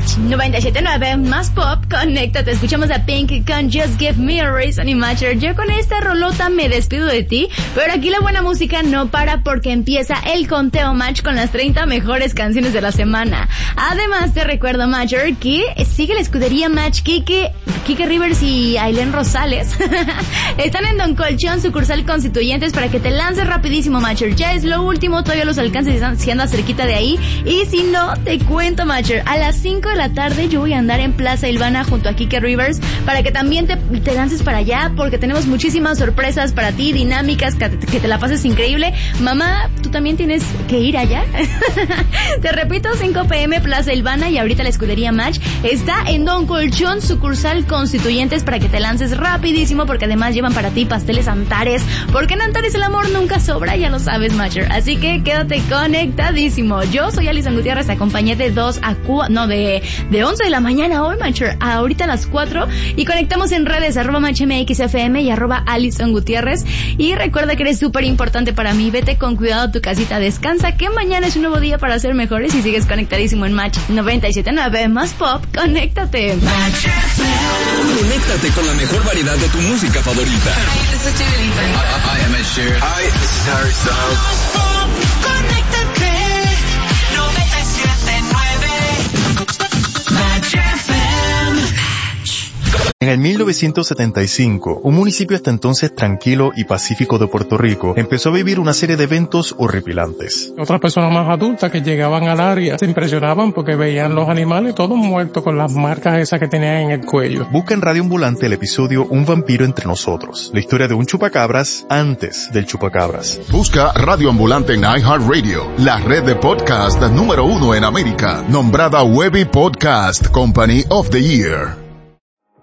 Match 97.9 más pop, conéctate, escuchamos a Pink con Just Give Me a Reason y Matcher. Yo con esta rolota me despido de ti, pero aquí la buena música no para porque empieza el conteo Match con las 30 mejores canciones de la semana. Además te recuerdo, Matcher, que sigue la escudería Match Kike Rivers y Ailén Rosales están en Don Colchón, sucursal Constituyentes, para que te lances rapidísimo, Matcher. Ya es lo último, todavía los alcances si andas cerquita de ahí. Y si no, te cuento, Matcher, a las 5 de la tarde yo voy a andar en Plaza Ilvana junto a Kike Rivers para que también te lances para allá, porque tenemos muchísimas sorpresas para ti, dinámicas, que te la pases increíble. Mamá, tú también tienes que ir allá. Te repito, 5 p.m. Plaza Ilvana, y ahorita la escudería Match está en Don Colchón, sucursal Constituyentes, para que te lances rapidísimo, porque además llevan para ti pasteles Antares, porque en Antares el amor nunca sobra, ya lo sabes, Matcher. Así que quédate conectadísimo. Yo soy Alison Gutiérrez, te acompañé de 11 de la mañana hoy, Matcher, ahorita a las 4, y conectamos en redes, @MatchMXFM y @Alison Gutiérrez. Y recuerda que eres súper importante para mí. Vete con cuidado a tu casita, descansa, que mañana es un nuevo día para ser mejores, y sigues conectadísimo en Match 97.9 más pop. Conéctate. Conéctate con la mejor variedad de tu música favorita. Hi, this is Chabelita. Hi, I'm Ed Sheeran. Hi, this is Harry Styles. Conéctate 97.9 Match FM. En el 1975, un municipio hasta entonces tranquilo y pacífico de Puerto Rico empezó a vivir una serie de eventos horripilantes. Otras personas más adultas que llegaban al área se impresionaban porque veían los animales todos muertos con las marcas esas que tenían en el cuello. Busca en Radio Ambulante el episodio Un vampiro entre nosotros, la historia de un chupacabras antes del chupacabras. Busca Radio Ambulante en iHeartRadio, la red de podcast número 1 en América, nombrada Webby Podcast Company of the Year.